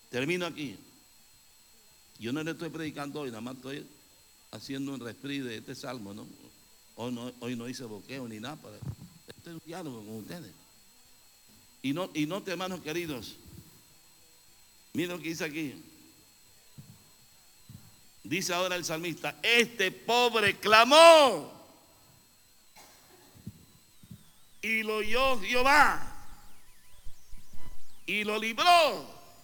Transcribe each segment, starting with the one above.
Termino aquí. Yo no le estoy predicando hoy, nada más estoy haciendo un refri de este salmo, ¿no? Hoy no hice boqueo ni nada. Este es un diálogo con ustedes. Y no, hermanos queridos, miren lo que dice aquí. Dice ahora el salmista: este pobre clamó y lo oyó Jehová y lo libró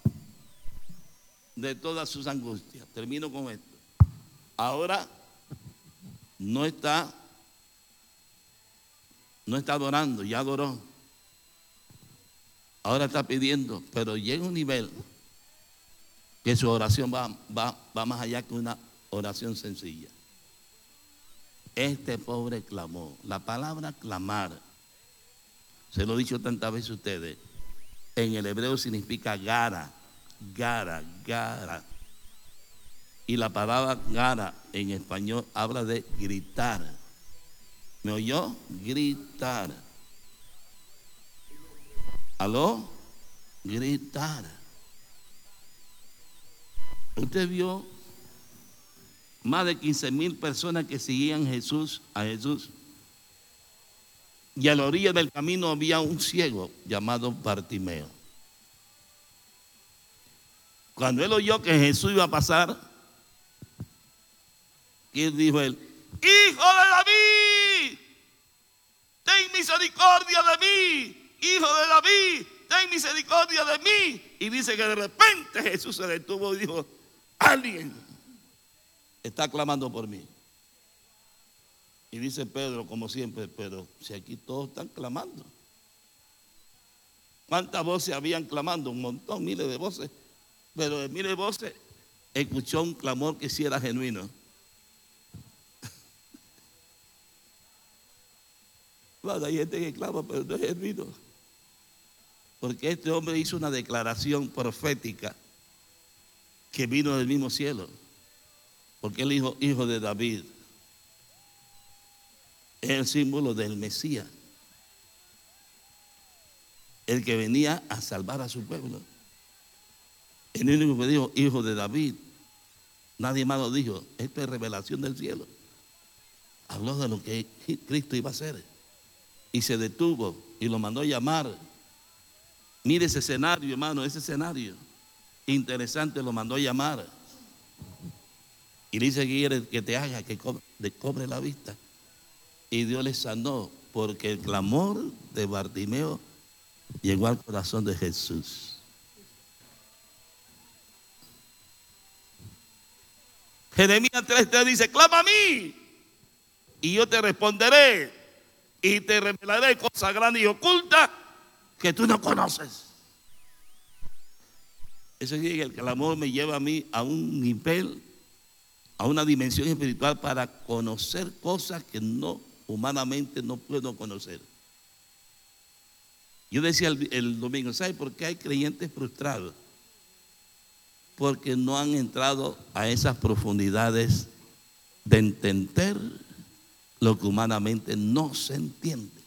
de todas sus angustias. Termino con esto. Ahora no está adorando, ya adoró. Ahora está pidiendo, pero llega un nivel que su oración va más allá que una oración sencilla. Este pobre clamó. La palabra clamar, se lo he dicho tantas veces a ustedes, en el hebreo significa gara. Y la palabra gara en español habla de gritar. ¿Me oyó? Gritar. ¿Aló? Gritar. Usted vio más de 15,000 personas que seguían a Jesús. Y a la orilla del camino había un ciego llamado Bartimeo. Cuando él oyó que Jesús iba a pasar, ¿qué dijo él? ¡Hijo de David! ¡Ten misericordia de mí! ¡Hijo de David! ¡Ten misericordia de mí! Y dice que de repente Jesús se detuvo y dijo: alguien está clamando por mí. Y dice Pedro, como siempre: pero si aquí todos están clamando. ¿Cuántas voces habían clamando? Un montón, miles de voces. Pero de miles de voces escuchó un clamor que sí era genuino. Bueno, hay gente que clama, pero no es genuino. Porque este hombre hizo una declaración profética que vino del mismo cielo. Porque él dijo: hijo de David. Es el símbolo del Mesías, el que venía a salvar a su pueblo. El único que dijo hijo de David, nadie más lo dijo. Esto es revelación del cielo. Habló de lo que Cristo iba a hacer y se detuvo y lo mandó a llamar. Mire ese escenario, hermano, ese escenario interesante. Lo mandó a llamar y le dice: quiere que te haga que cobre la vista. Y Dios le sanó, porque el clamor de Bartimeo llegó al corazón de Jesús. Jeremías 3:3 dice: clama a mí y yo te responderé y te revelaré cosas grandes y ocultas que tú no conoces. Eso es que el clamor me lleva a mí a un nivel, a una dimensión espiritual, para conocer cosas que humanamente no puedo conocer. Yo decía el domingo: ¿sabe por qué hay creyentes frustrados? Porque no han entrado a esas profundidades de entender lo que humanamente no se entiende.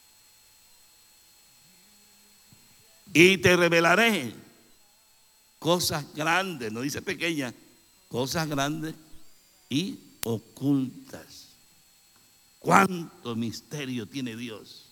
Y te revelaré cosas grandes, no dice pequeñas, cosas grandes y ocultas. ¿Cuánto misterio tiene Dios?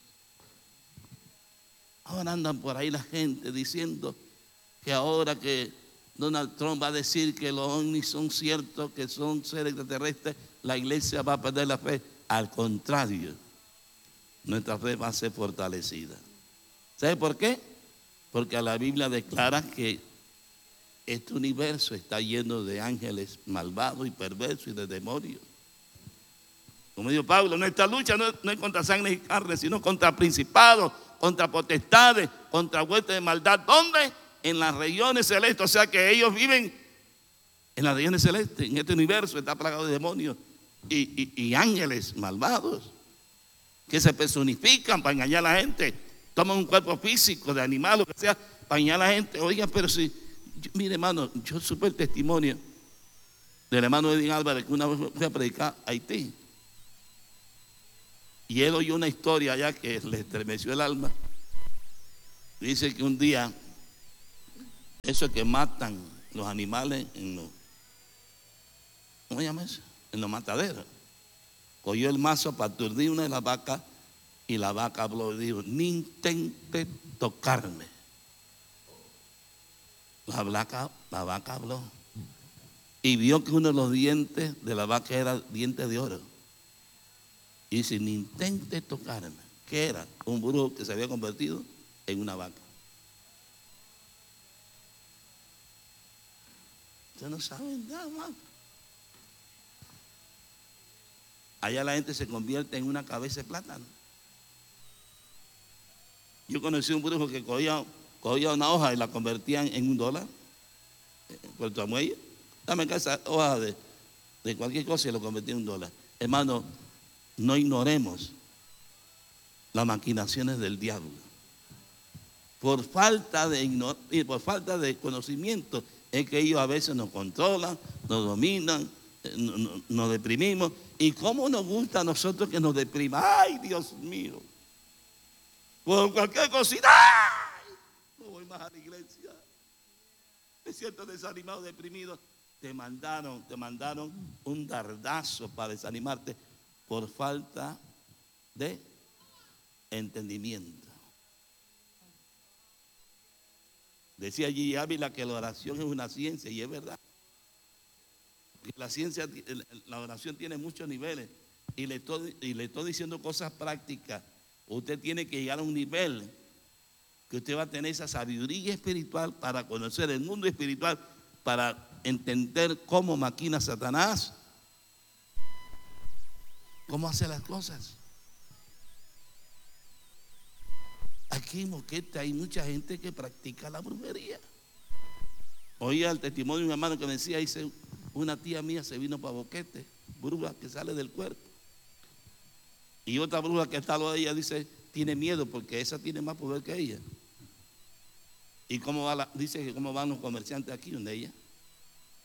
Ahora andan por ahí la gente diciendo que ahora que Donald Trump va a decir que los ovnis son ciertos, que son seres extraterrestres, la iglesia va a perder la fe. Al contrario, nuestra fe va a ser fortalecida. ¿Sabe por qué? Porque la Biblia declara que este universo está lleno de ángeles malvados y perversos y de demonios. Como dijo Pablo, nuestra lucha no es contra sangre y carne, sino contra principados, contra potestades, contra huestes de maldad. ¿Dónde? En las regiones celestes. O sea que ellos viven en las regiones celestes. En este universo está plagado de demonios y ángeles malvados que se personifican para engañar a la gente. Toman un cuerpo físico de animal, lo que sea, para engañar a la gente. Oiga, pero si, mire, hermano, yo supe el testimonio del hermano Edwin Álvarez, que una vez fue a predicar a Haití. Y él oyó una historia allá que le estremeció el alma. Dice que un día Eso que matan los animales en los, ¿cómo se llama eso? En los mataderos. Cogió el mazo para aturdir una de las vacas y la vaca habló y dijo: ni intente tocarme. La vaca habló y vio que uno de los dientes de la vaca era diente de oro. Y dice: ni intente tocarme. ¿Qué era? Un brujo que se había convertido en una vaca. Ustedes no saben nada más. Allá la gente se convierte en una cabeza de plátano. Yo conocí un brujo que cogía una hoja y la convertían en $1 en Puerto Amuelle. Dame acá esa hoja de cualquier cosa y lo convertía en $1. Hermano, no ignoremos las maquinaciones del diablo. Por falta de conocimiento es que ellos a veces nos controlan, nos dominan, nos deprimimos. Y cómo nos gusta a nosotros que nos deprima. Ay, Dios mío, por cualquier cosita, ¡ay! No voy más a la iglesia, me siento desanimado, deprimido. Te mandaron un dardazo para desanimarte por falta de entendimiento. Decía Gigi Ávila que la oración es una ciencia, y es verdad. La oración tiene muchos niveles, y le estoy diciendo cosas prácticas. Usted tiene que llegar a un nivel que usted va a tener esa sabiduría espiritual para conocer el mundo espiritual, para entender cómo maquina Satanás, cómo hace las cosas. Aquí en Moquete hay mucha gente que practica la brujería. Oía el testimonio de un hermano que me decía: dice, una tía mía se vino para Boquete, bruja que sale del cuerpo. Y otra bruja que está al lado de ella dice: tiene miedo porque esa tiene más poder que ella. ¿Y cómo va dice que cómo van los comerciantes aquí donde ella?